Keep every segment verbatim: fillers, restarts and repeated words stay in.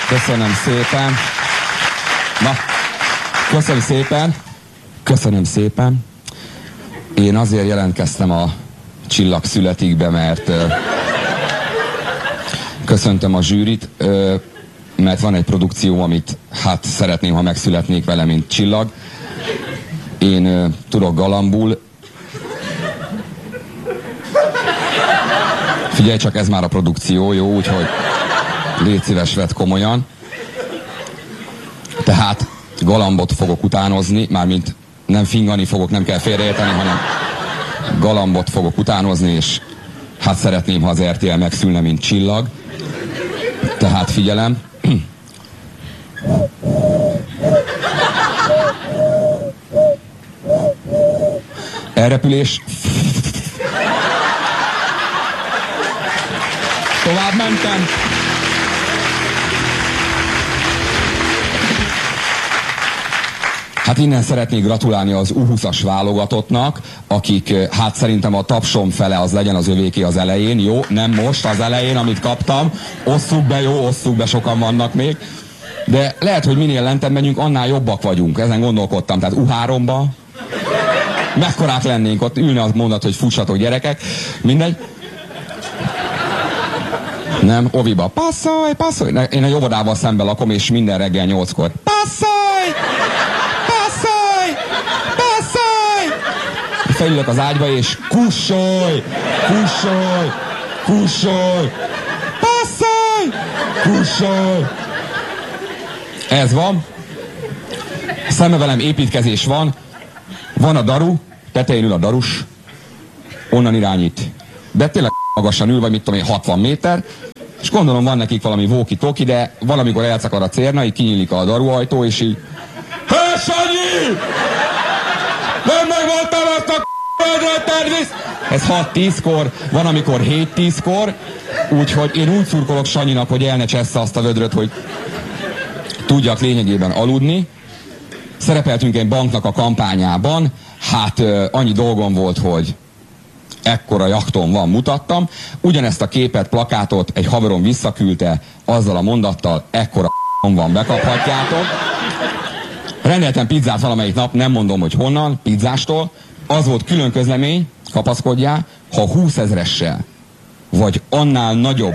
Köszönöm szépen. Na, köszönöm szépen. Köszönöm szépen. Én azért jelentkeztem a Csillag születikbe, mert uh, köszöntöm a zsűrit, uh, mert van egy produkció, amit hát szeretném, ha megszületnék vele, mint Csillag. Én uh, tudok galambul. Figyelj csak, ez már a produkció, jó? Úgyhogy légy szíves, vedd komolyan. Tehát galambot fogok utánozni, mármint nem fingani fogok, nem kell félreérteni, hanem galambot fogok utánozni, és hát szeretném, ha az er té el megszülne, mint Csillag. Tehát figyelem. Elrepülés. Tovább mentem. Hát innen szeretnék gratulálni az u húszas válogatottnak, akik, hát szerintem a tapsom fele az legyen az övéké az elején, jó? Nem most, az elején, amit kaptam. Osszuk be, jó, osszuk be, sokan vannak még. De lehet, hogy minél lentebb megyünk, annál jobbak vagyunk. Ezen gondolkodtam. Tehát u háromba mekkorák lennénk, ott ülne az mondat, hogy fussatok gyerekek. Mindegy. Nem, oviba. Passzolj, passzolj! Én egy óvodával szemben lakom, és minden reggel nyolckor. Passzolj! Passzolj! Passzolj! Felülök az ágyba, és kussolj! Kussolj! Kussolj! Passzolj! Kussolj! Ez van. Szembe velem építkezés van. Van a daru, tetején ül a darus. Onnan irányít. De tényleg magasan ül, vagy mit tudom én, hatvan méter. És gondolom van nekik valami walkie-talkie, de valamikor elszakad a cérna, így kinyílik a daruajtó, és így... Hé, Sanyi! Nem megvoltál azt a k***öldről, tervisz! Ez hat-tízkor, van amikor hét-tízkor, úgyhogy én úgy szurkolok Sanyinak, hogy el ne csessze azt a vödröt, hogy tudjak lényegében aludni. Szerepeltünk egy banknak a kampányában, hát uh, annyi dolgom volt, hogy ekkora jachton van, mutattam. Ugyanezt a képet, plakátot egy haverom visszaküldte azzal a mondattal, ekkora van, bekaphatjátok. Rendeltem pizzát valamelyik nap, nem mondom, hogy honnan, pizzástól. Az volt külön közlemény, kapaszkodjál, ha húszezressel, vagy annál nagyobb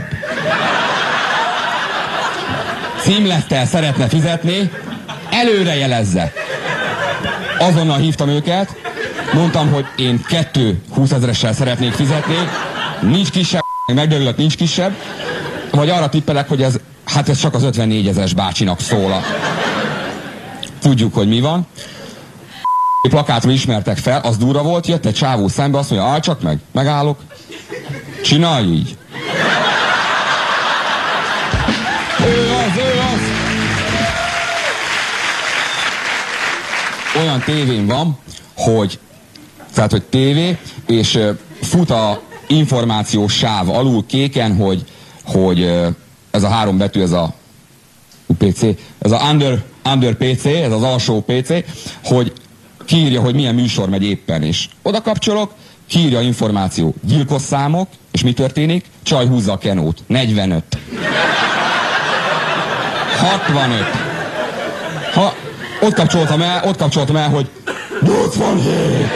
címlettel szeretne fizetni, előre jelezze. Azonnal hívtam őket, mondtam, hogy én kettő húszezressel szeretnék fizetni, nincs kisebb, megdöglött, nincs kisebb, vagy arra tippelek, hogy ez, hát ez csak az ötvennégyezres bácsinak szól. A... Tudjuk, hogy mi van. Plakátról ismertek fel, az durva volt, jött egy csávó szembe, azt mondja, állj csak meg, megállok, csinálj így. Ő az, ő az. Olyan tévén van, hogy tehát, hogy tévé, és uh, fut a információs sáv alul kéken, hogy, hogy uh, ez a három betű, ez a pé cé, ez a under, under pé cé, ez az alsó pé cé, hogy kiírja, hogy milyen műsor megy éppen, és oda kapcsolok, kiírja információ, gyilkos számok, és mi történik? Csaj húzza a kenót. negyvenöt. hatvanöt. Ha, ott kapcsoltam el, ott kapcsoltam el, hogy nyolcvanhét.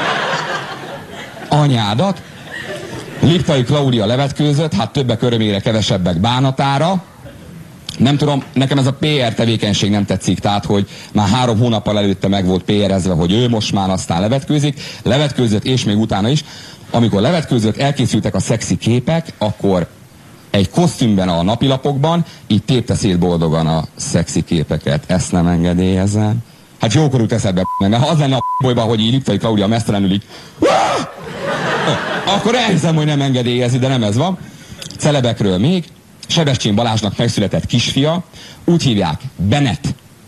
Anyádat. Liptai Klaudia levetkőzött, hát többek örömére, kevesebbek bánatára. Nem tudom, nekem ez a pé er tevékenység nem tetszik, tehát, hogy már három hónappal előtte meg volt pé erezve, hogy ő most már aztán levetkőzik, levetkőzött, és még utána is. Amikor levetkőzött, elkészültek a szexi képek, akkor egy kosztümben a napilapokban, így tépte szét boldogan a szexi képeket. Ezt nem engedélyezem. Hát jókor jut eszedbe, mert ha az lenne a bolyban, hogy így Liptai Klaudia mesztelenül így, akkor elhiszem, hogy nem engedélyezi, de nem ez van. Celebekről még. Sebestyén Balázsnak megszületett kisfia, úgy hívják, Bennett.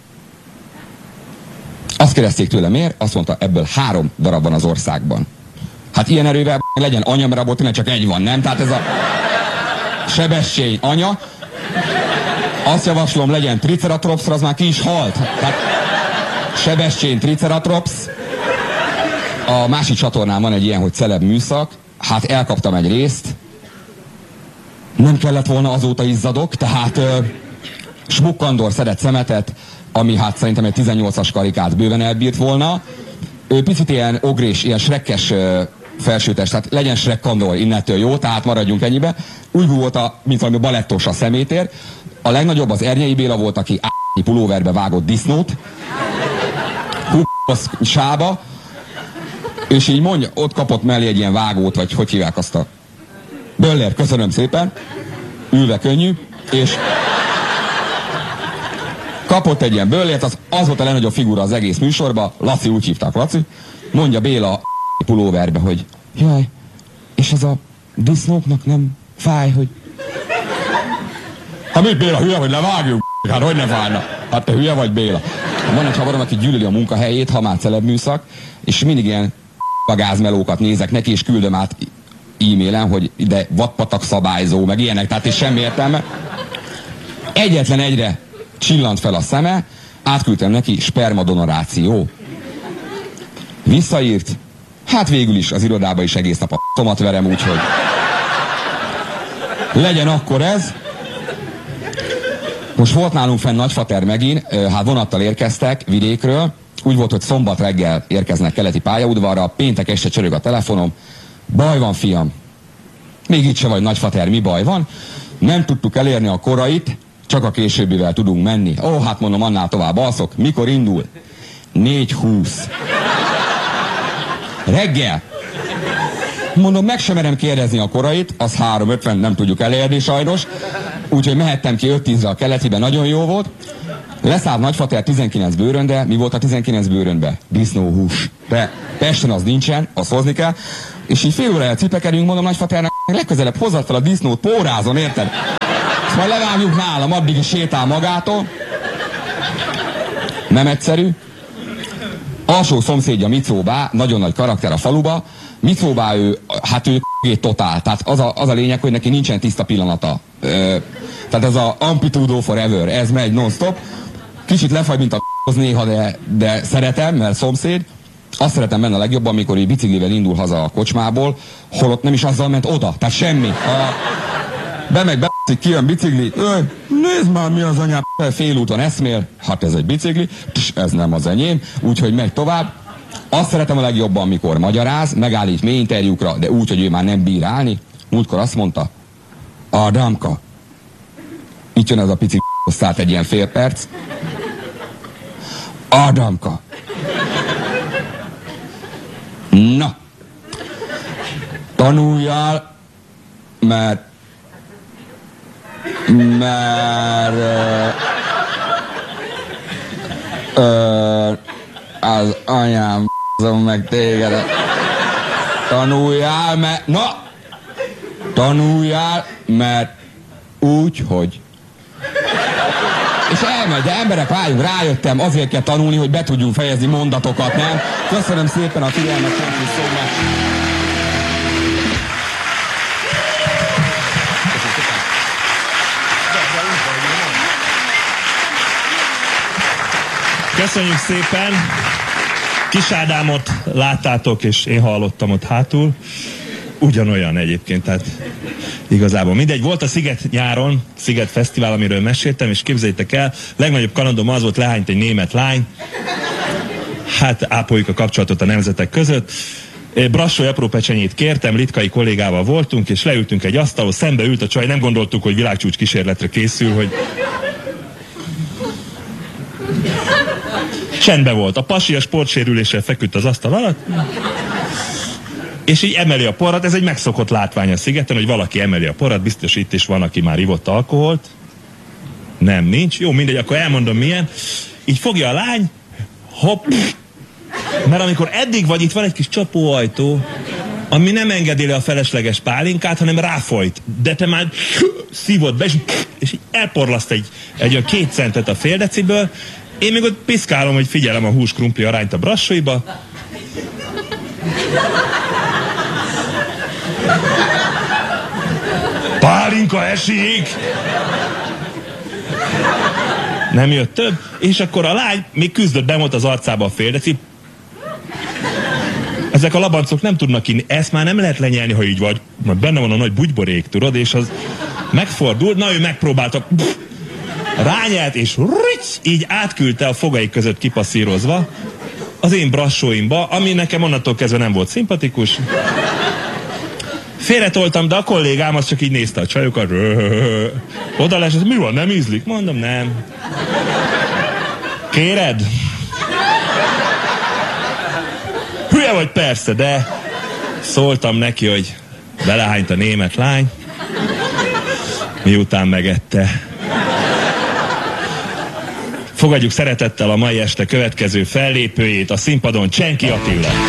Azt kérdezték tőle, miért? Azt mondta, ebből három darab van az országban. Hát ilyen erővel legyen anya, mert abból tényleg csak egy van, nem? Tehát ez a Sebestyén anya. Azt javaslom, legyen Triceratopsra, az már ki is halt. Tehát Sebestyén Triceratops. A másik csatornán van egy ilyen, hogy celeb műszak. Hát elkaptam egy részt. Nem kellett volna, azóta izzadok, tehát ö, Smukkandor szedett szemetet, ami hát szerintem egy tizennyolcas karikát bőven elbírt volna. Ő picit ilyen ogrés, ilyen shrekkes felsőtest, tehát legyen Shrek-Kandor innentől jó, tehát maradjunk ennyibe. Úgy volt, a, mint valami balettos a szemétér. A legnagyobb az Ernyei Béla volt, aki á**nyi pulóverbe vágott disznót. Hú***os sába. És így mondja, ott kapott mellé egy ilyen vágót, vagy hogy hívják azt a... Böller, köszönöm szépen. Ülve könnyű. És kapott egy ilyen böllért, az, az volt a legnagyobb figura az egész műsorban. Laci, úgy hívták Laci. Mondja Béla a pulóverbe, hogy jaj, és ez a disznóknak nem fáj, hogy... Hát mit Béla, hülye vagy, levágjuk? Hát hogy ne fájna? Hát te hülye vagy Béla? Van egy haverom, aki gyűlöli a munkahelyét, ha már celeb műszak, és mindig ilyen gázmelókat nézek neki, és küldöm át e-mailen, hogy ide vadpatak szabályzó, meg ilyenek, tehát és semmi értelme. Egyetlen egyre csillant fel a szeme, átküldtem neki spermadonoráció. Visszaírt, hát végül is az irodába is egész nap a tomat verem, úgyhogy legyen akkor ez. Most volt nálunk fenn nagyfater megint, hát vonattal érkeztek vidékről, úgy volt, hogy szombat reggel érkeznek keleti pályaudvarra, péntek este csörög a telefonom, baj van fiam, még itt se vagy nagyfater, mi baj van? Nem tudtuk elérni a korait, csak a későbbivel tudunk menni. Ó, hát mondom, annál tovább alszok, mikor indul? négy húsz. Reggel. Mondom, meg sem merem kérdezni a korait, az három ötven nem tudjuk elérni sajnos, úgyhogy mehettem ki öt tízre a keletibe, nagyon jó volt. Leszállt nagyfater tizenkilenc bőrönbe, mi volt a tizenkilenc bőrönbe? Disznóhús. De Pesten az nincsen, azt hozni kell. És így fél órája cipekedünk, mondom nagyfaternek, legközelebb hozzad fel a disznót, pórázon, érted? Ezt majd levágjuk nálam, addig is sétál magától. Nem egyszerű. Alsó szomszédja Micóbá, nagyon nagy karakter a faluba. Micóbá ő, hát ő totál, tehát az a, az a lényeg, hogy neki nincsen tiszta pillanata. Ö, tehát ez a Amplitudo Forever, ez megy non-stop. Kicsit lefagy, mint a néha, de, de szeretem, mert szomszéd. Azt szeretem benne a legjobban, amikor így biciklivel indul haza a kocsmából, holott nem is azzal ment oda, tehát semmi. A, bemegy, be, kijön bicikli, nézd már mi az anyám, félúton eszmél, hát ez egy bicikli, ez nem az enyém, úgyhogy megy tovább. Azt szeretem a legjobban, amikor magyaráz, megállít mély interjúkra, de úgy, hogy ő már nem bír állni. Múltkor azt mondta, Adamka, itt jön ez a pici szállt egy ilyen fél perc. Adamka. Na, tanuljál, mert mert ö, ö, az anyám b***zom meg téged. Tanuljál, mert na, tanuljál, mert úgy, hogy és elmegy, de emberek, várjunk, rájöttem, azért kell tanulni, hogy be tudjunk fejezni mondatokat, nem? Köszönöm szépen a figyelmet, köszönöm szépen. Köszönjük szépen! Kis Ádámot láttátok, és én hallottam ott hátul. Ugyanolyan egyébként, tehát igazából mindegy. Volt a Sziget nyáron, Sziget Fesztivál, amiről meséltem, és képzeljétek el, legnagyobb kalandom az volt, lehányt egy német lány. Hát ápoljuk a kapcsolatot a nemzetek között. Brassói apró pecsenyét kértem, litkai kollégával voltunk, és leültünk egy asztalhoz, szembe ült a csaj, nem gondoltuk, hogy világcsúcs kísérletre készül, hogy... Csendbe volt. A pasi a sportsérüléssel feküdt az asztal alatt, és így emeli a porrat. Ez egy megszokott látvány a Szigeten, hogy valaki emeli a porrat, biztos itt is van, aki már ivott alkoholt. Nem, nincs. Jó, mindegy, akkor elmondom milyen. Így fogja a lány, hopp, mert amikor eddig vagy, itt van egy kis csapóajtó, ami nem engedi le a felesleges pálinkát, hanem ráfolyt. De te már szívod be, és, és így elporlaszt egy, egy olyan két centet a fél deciből. Én még ott piszkálom, hogy figyelem a hús-krumpli arányt a Brassóiba. Pálinka esik! Nem jött több, és akkor a lány még küzdött, bemolt az arcába a fél deci. Ezek a labancok nem tudnak inni, ezt már nem lehet lenyelni, ha így vagy. Mert benne van a nagy bugyborék, tudod, és az megfordul, na ő megpróbáltak. Rányelt, és rics, így átküldte a fogai között kipasszírozva az én brassóimba, ami nekem onnantól kezdve nem volt szimpatikus. Félretoltam, de a kollégám az csak így nézte a csajokat. Oda lesz, mi van, nem ízlik? Mondom, nem. Kéred? Hülye vagy persze, de szóltam neki, hogy belehányt a német lány, miután megette. Fogadjuk szeretettel a mai este következő fellépőjét, a színpadon Csenki Attila.